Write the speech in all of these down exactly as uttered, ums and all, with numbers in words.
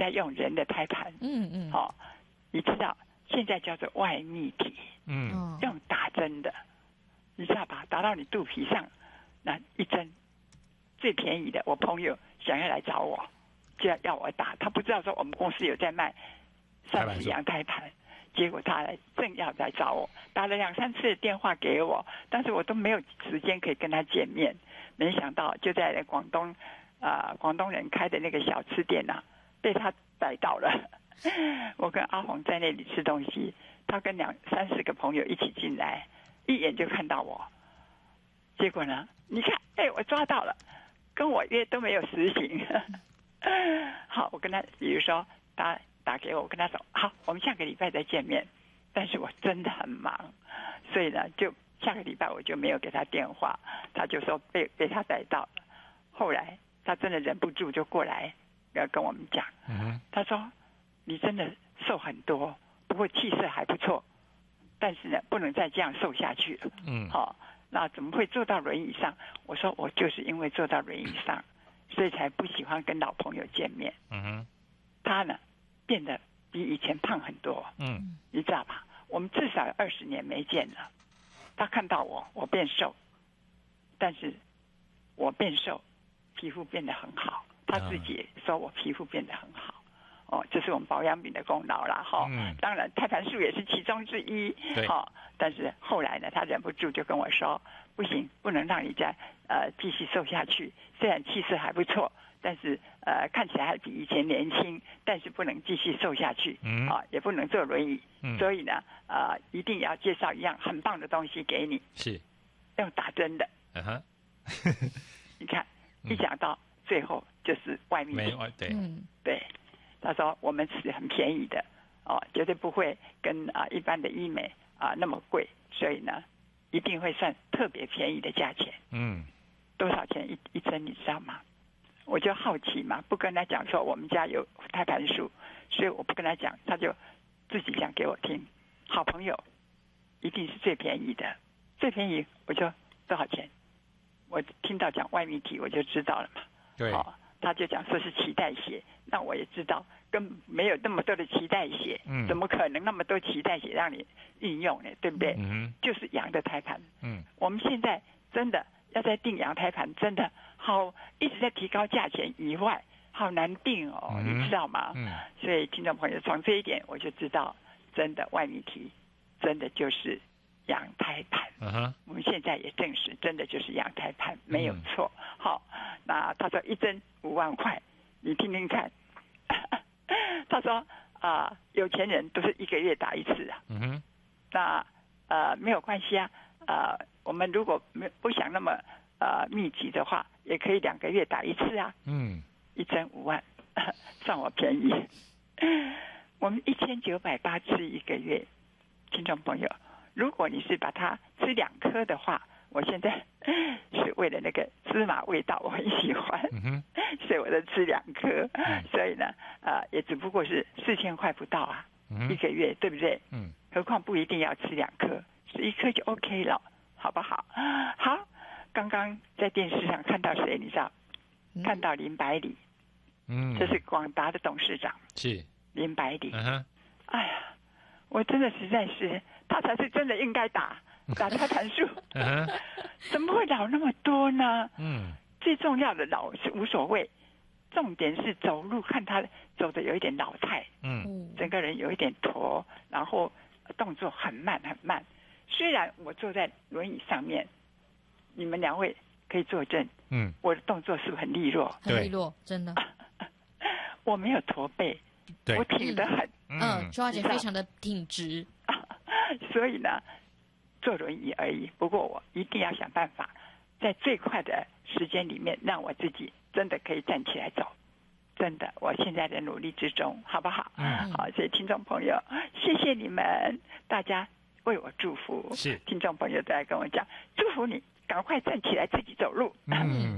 在用人的胎盘， 嗯嗯， 好、哦，你知道现在叫做外泌体， 嗯， 用打针的，你知道吧？打到你肚皮上，那一针最便宜的，我朋友想要来找我，就要要我打，他不知道说我们公司有在卖三十阳胎盘。结果他来正要来找我，打了两三次的电话给我，但是我都没有时间可以跟他见面。没想到就在广东啊、呃，广东人开的那个小吃店啊，被他逮到了。我跟阿红在那里吃东西，他跟两三四个朋友一起进来，一眼就看到我。结果呢，你看，哎，我抓到了，跟我约都没有实行。好，我跟他，比如说他。打给我，我跟他说好，我们下个礼拜再见面。但是我真的很忙，所以呢，就下个礼拜我就没有给他电话。他就说被被他逮到了。后来他真的忍不住就过来要跟我们讲， 嗯、 他说你真的瘦很多，不过气色还不错，但是呢，不能再这样瘦下去了。 嗯， 好、哦，那怎么会坐到轮椅上？我说我就是因为坐到轮椅上，所以才不喜欢跟老朋友见面。 嗯哼， 他呢？变得比以前胖很多， 嗯， 你知道吧？我们至少有二十年没见了。他看到我，我变瘦，但是我变瘦，皮肤变得很好。他自己说我皮肤变得很好，哦，这是我们保养品的功劳啦，哈、哦。 嗯， 当然，胎盘素也是其中之一，好、哦。但是后来呢，他忍不住就跟我说：“不行，不能让你再呃继续瘦下去。虽然气色还不错。”但是呃看起来还比以前年轻，但是不能继续瘦下去， 嗯啊，也不能坐轮椅， 嗯、 所以呢，呃，一定要介绍一样很棒的东西给你， 是用打针的， 嗯哼， 你看，一讲到最后就是外泌体， 对， 嗯， 对，他说我们是很便宜的，哦，绝对不会跟啊、呃、一般的医美啊、呃、那么贵，所以呢，一定会算特别便宜的价钱， 嗯， 多少钱一一针，你知道吗？我就好奇嘛，不跟他讲说我们家有胎盘素，所以我不跟他讲，他就自己讲给我听。好朋友一定是最便宜的，最便宜我就多少钱？我听到讲外泌体我就知道了嘛。 对， 哦，他就讲说是脐带血，那我也知道根本没有那么多的脐带血， 嗯， 怎么可能那么多脐带血让你运用呢？对不对？ 嗯， 就是羊的胎盘。 嗯， 我们现在真的。要在定羊胎盘，真的好一直在提高价钱以外，好难定哦， 嗯、 你知道吗？ 嗯， 所以听众朋友从这一点我就知道，真的外泌体真的就是羊胎盘。 嗯哼， 我们现在也证实，真的就是羊胎盘，没有错。好、嗯，那他说一针五万块，你听听看。他说啊、呃，有钱人都是一个月打一次啊。 嗯哼， 那呃没有关系啊，呃。我们如果没不想那么呃密集的话，也可以两个月打一次啊。 嗯， 一针五万，算我便宜。我们一千九百八吃一个月，听众朋友，如果你是把它吃两颗的话，我现在是为了那个芝麻味道，我很喜欢， 嗯、 所以我就吃两颗。 嗯、 所以呢，呃，也只不过是四千块不到啊， 嗯、 一个月，对不对？ 嗯， 何况不一定要吃两颗，吃一颗就 OK 了。好不好？好，刚刚在电视上看到谁？你知道？嗯、看到林百里， 嗯， 这是广达的董事长， 是林百里。 嗯哼， 哎呀，我真的实在是，他才是真的应该打打胎盘素， 嗯、 怎么会老那么多呢？ 嗯， 最重要的老是无所谓，重点是走路，看他走的有一点老态， 嗯， 整个人有一点驼，然后动作很慢很慢。虽然我坐在轮椅上面，你们两位可以作证， 嗯， 我的动作是不是很利落？ 很利落，真的。 我没有驼背， 对， 我挺得很， 嗯，周小姐非常的挺直， 所以呢，坐轮椅而已。不过我一定要想办法，在最快的时间里面，让我自己真的可以站起来走。真的，我现在的努力之中，好不好？ 嗯， 好，所以听众朋友，谢谢你们，大家。为我祝福， 是听众朋友都来跟我讲，祝福你赶快站起来自己走路。 嗯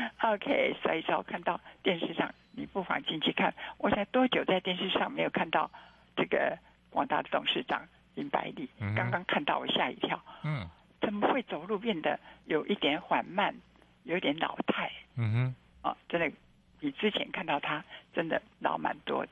，OK， 所以说看到电视上，你不妨进去看。我才多久在电视上没有看到这个广大的董事长林百里？ 嗯、 刚刚看到我吓一跳。 嗯， 怎么会走路变得有一点缓慢，有点老态？ 嗯哼， 哦，真的比之前看到他真的老蛮多的。